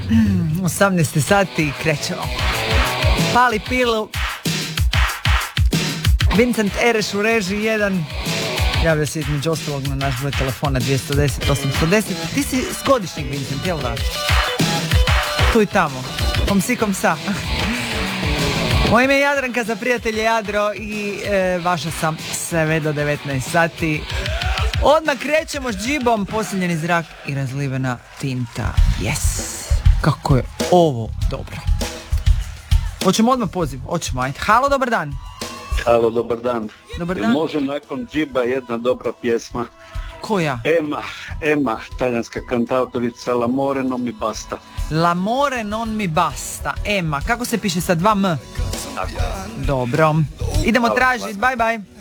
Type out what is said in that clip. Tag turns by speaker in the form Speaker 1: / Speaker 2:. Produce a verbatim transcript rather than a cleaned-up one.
Speaker 1: osamnaest sati i krećemo. Pali pilu. Vincent Ereš u režiji jedan. Javlja se između ostalog na naš broj telefona dvjesto deset osamsto deset. Ti si s godišnjeg, Vincent, jel da? Tu i tamo. Kom si kom sa. Moje ime je Jadranka, za prijatelje Jadro i e, vaša sam sve do devetnaest sati. Odmah krećemo s džibom, poseljeni zrak i razlivena tinta. Yes! Kako je ovo dobro. Hoćemo odmah poziv? Hoćemo, ajde. Halo, dobar dan.
Speaker 2: Halo, dobar dan.
Speaker 1: Dobar dan.
Speaker 2: Može nakon džiba jedna dobra pjesma.
Speaker 1: Koja?
Speaker 2: Ema, Ema, talijanska kantautorica L'amore non mi basta.
Speaker 1: L'amore non mi basta. Ema, kako se piše sa dva M?
Speaker 2: Tako.
Speaker 1: Dobro. Idemo
Speaker 2: Hvala,
Speaker 1: tražiti, bye bye.